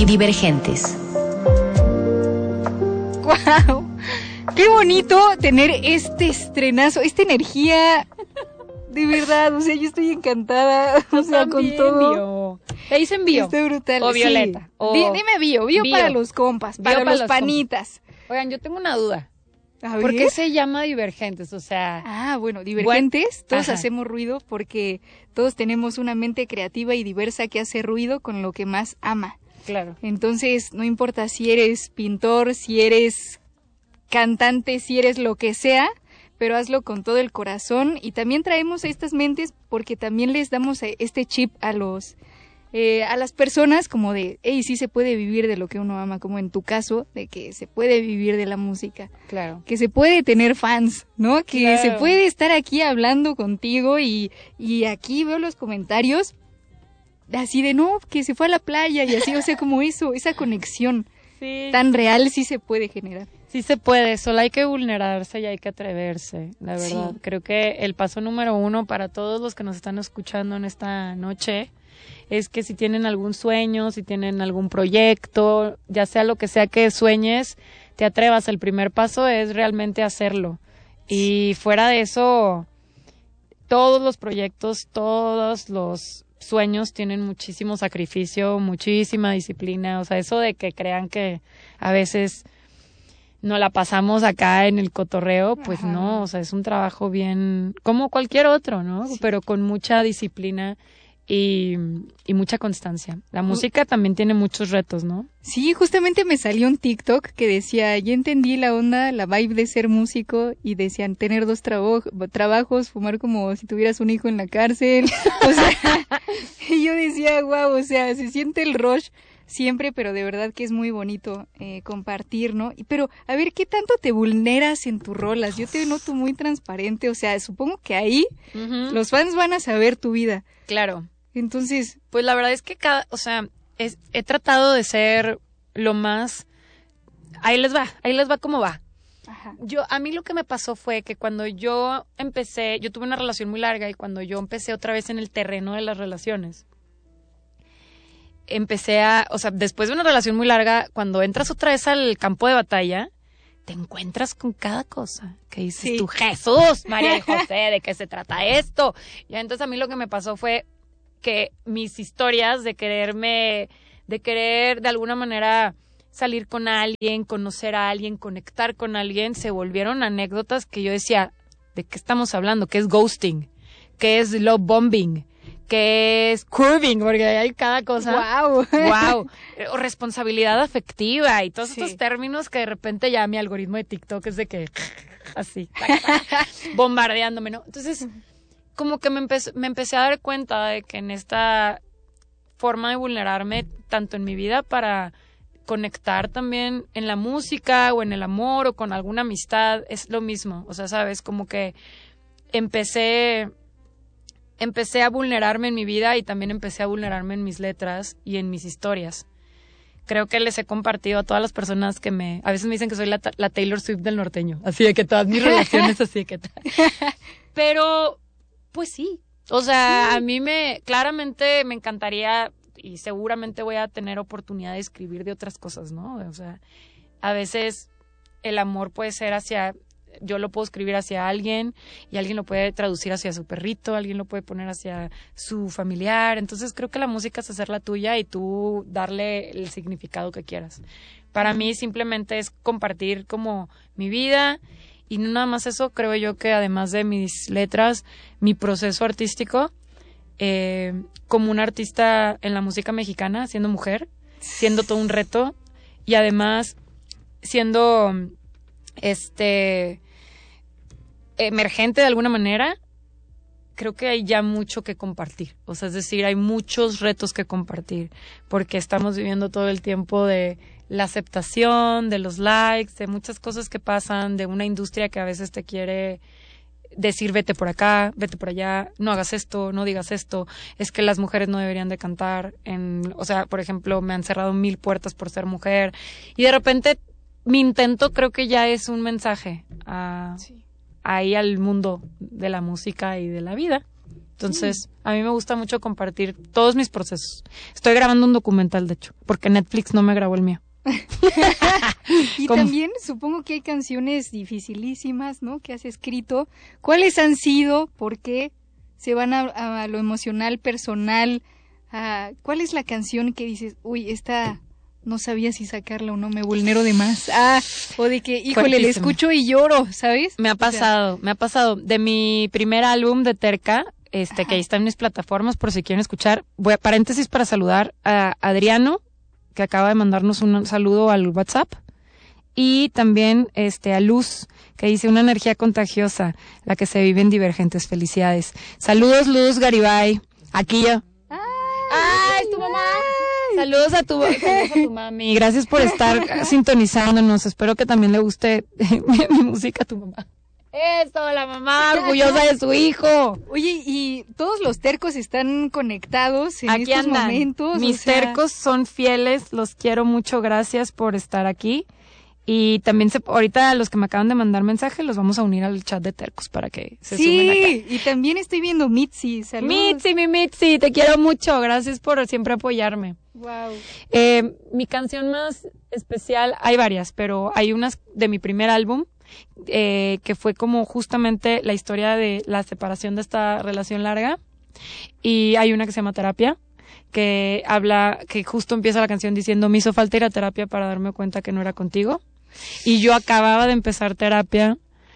Divergentes. ¡Guau! ¡Qué bonito tener este estrenazo, esta energía! De verdad, o sea, yo estoy encantada, o sea, con todo. Te dicen bio. Está brutal. O Violeta. Sí. O... Dime bio para los compas, para los panitas. Oigan, yo tengo una duda. ¿Por qué se llama Divergentes? O sea... bueno, Divergentes, todos hacemos ruido porque todos tenemos una mente creativa y diversa que hace ruido con lo que más ama. Claro. Entonces, no importa si eres pintor, si eres cantante, si eres lo que sea, pero hazlo con todo el corazón. Y también traemos a estas mentes porque también les damos este chip a las personas como de, hey, sí se puede vivir de lo que uno ama, como en tu caso, de que se puede vivir de la música. Claro. Que se puede tener fans, ¿no? Que claro. se puede estar aquí hablando contigo y aquí veo los comentarios así de, no, que se fue a la playa y así, o sea, como eso, esa conexión tan real sí se puede generar. Sí se puede, solo hay que vulnerarse y hay que atreverse, la verdad. Sí. Creo que el paso número 1 para todos los que nos están escuchando en esta noche es que si tienen algún sueño, si tienen algún proyecto, ya sea lo que sea que sueñes, te atrevas. El primer paso es realmente hacerlo. Y fuera de eso, todos los proyectos, todos los sueños tienen muchísimo sacrificio, muchísima disciplina. O sea, eso de que crean que a veces no la pasamos acá en el cotorreo, pues Ajá. no, o sea, es un trabajo bien, como cualquier otro, ¿no? Sí. Pero con mucha disciplina y mucha constancia. La música también tiene muchos retos, ¿no? Sí, justamente me salió un TikTok que decía, ya entendí la onda, la vibe de ser músico, y decían tener 2 trabajos, fumar como si tuvieras un hijo en la cárcel, o sea, y yo decía, wow, o sea, se siente el rush siempre, pero de verdad que es muy bonito compartir, ¿no? Pero, a ver, ¿qué tanto te vulneras en tus rolas? Yo te noto muy transparente, o sea, supongo que ahí los fans van a saber tu vida. Claro. Entonces, pues la verdad es que he tratado de ser lo más... Ahí les va como va. Ajá. A mí lo que me pasó fue que cuando yo tuve una relación muy larga y cuando yo empecé otra vez en el terreno de las relaciones, después de una relación muy larga, cuando entras otra vez al campo de batalla, te encuentras con cada cosa que dices tú, Jesús, María y José, ¿de qué se trata esto? Y entonces a mí lo que me pasó fue que mis historias de querer de alguna manera salir con alguien, conocer a alguien, conectar con alguien, se volvieron anécdotas que yo decía, ¿de qué estamos hablando? ¿Qué es ghosting? ¿Qué es love bombing? ¿Qué es curving? Porque hay cada cosa. ¡Wow! O responsabilidad afectiva y todos estos términos que de repente ya mi algoritmo de TikTok es de que así, bombardeándome, ¿no? Entonces, como que me empecé a dar cuenta de que en esta forma de vulnerarme tanto en mi vida para conectar también en la música o en el amor o con alguna amistad, es lo mismo. O sea, ¿sabes? Como que empecé a vulnerarme en mi vida y también empecé a vulnerarme en mis letras y en mis historias. Creo que les he compartido a todas las personas que a veces me dicen que soy la Taylor Swift del norteño, así de que todas mis relaciones así de que pero pues sí, o sea, a mí claramente me encantaría y seguramente voy a tener oportunidad de escribir de otras cosas, ¿no? O sea, a veces el amor puede ser yo lo puedo escribir hacia alguien y alguien lo puede traducir hacia su perrito, alguien lo puede poner hacia su familiar. Entonces creo que la música es hacer la tuya y tú darle el significado que quieras. Para mí simplemente es compartir como mi vida y no nada más eso, creo yo que además de mis letras, mi proceso artístico, como una artista en la música mexicana, siendo mujer, siendo todo un reto y además siendo emergente de alguna manera, creo que hay ya mucho que compartir. O sea, es decir, hay muchos retos que compartir, porque estamos viviendo todo el tiempo de la aceptación, de los likes, de muchas cosas que pasan, de una industria que a veces te quiere decir vete por acá, vete por allá, no hagas esto, no digas esto, es que las mujeres no deberían de cantar. O sea, por ejemplo, me han cerrado 1000 puertas por ser mujer y de repente mi intento creo que ya es un mensaje ahí al mundo de la música y de la vida. Entonces, a mí me gusta mucho compartir todos mis procesos. Estoy grabando un documental, de hecho, porque Netflix no me grabó el mío. Y también supongo que hay canciones dificilísimas, ¿no? Que has escrito. ¿Cuáles han sido? ¿Por qué? ¿Se van a lo emocional, personal? ¿Cuál es la canción que dices, uy, esta no sabía si sacarla o no, me vulnero de más? O de que, híjole, le escucho y lloro, ¿sabes? Me ha pasado. De mi primer álbum de Terca, que ahí está en mis plataformas por si quieren escuchar. Voy a paréntesis para saludar a Adriano, que acaba de mandarnos un saludo al WhatsApp, y también a Luz, que dice una energía contagiosa, la que se vive en Divergentes. Felicidades. Saludos, Luz Garibay. Aquí yo. ¡Ay, tu mamá! Saludos a tu mami. Gracias por estar sintonizándonos. Espero que también le guste mi música a tu mamá. Eso, la mamá orgullosa de su hijo. Oye, y todos los tercos están conectados en aquí estos andan. momentos. Mis tercos son fieles, los quiero mucho, gracias por estar aquí. Y también ahorita los que me acaban de mandar mensaje los vamos a unir al chat de tercos para que se sumen acá. Sí, y también estoy viendo Mitzi, saludos. Mitzi, te quiero mucho, gracias por siempre apoyarme. Wow. Mi canción más especial, hay varias, pero hay unas de mi primer álbum, que fue como justamente la historia de la separación de esta relación larga, y hay una que se llama Terapia, que habla, que justo empieza la canción diciendo, me hizo falta ir a terapia para darme cuenta que no era contigo, y yo acababa de empezar terapia,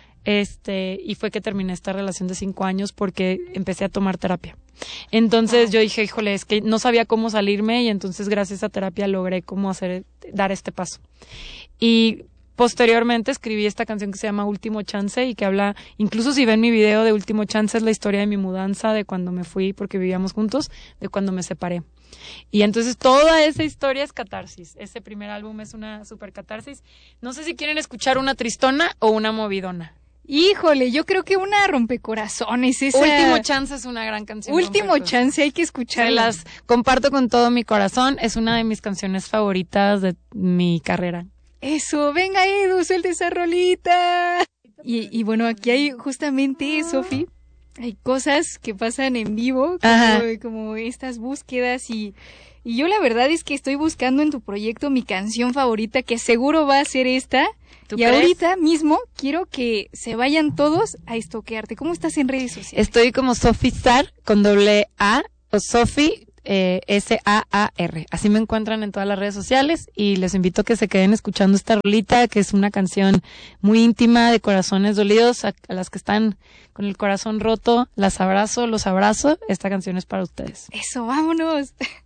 y fue que terminé esta relación de 5 años porque empecé a tomar terapia. Entonces yo dije, híjole, es que no sabía cómo salirme, y entonces gracias a terapia logré cómo dar este paso. Y posteriormente escribí esta canción que se llama Último Chance, y que habla, incluso si ven mi video de Último Chance, es la historia de mi mudanza, de cuando me fui porque vivíamos juntos, de cuando me separé. Y entonces toda esa historia es catarsis. Ese primer álbum es una super catarsis. No sé si quieren escuchar una tristona o una movidona. Híjole, yo creo que una rompecorazones. Último Chance es una gran canción. Último Chance, hay que escucharla. Se las comparto con todo mi corazón. Es una de mis canciones favoritas de mi carrera. Eso, venga Edu, suelta esa rolita. Y bueno, aquí hay justamente, Sofi, hay cosas que pasan en vivo, como estas búsquedas, y yo la verdad es que estoy buscando en tu proyecto mi canción favorita, que seguro va a ser esta. Y ¿Tú crees? ahorita mismo quiero que se vayan todos a estoquearte. ¿Cómo estás en redes sociales? Estoy como Sofi Star con doble A, o Sofi SAAR. Así me encuentran en todas las redes sociales, y les invito a que se queden escuchando esta rolita, que es una canción muy íntima, de corazones dolidos. A las que están con el corazón roto, los abrazo. Esta canción es para ustedes. Eso, vámonos.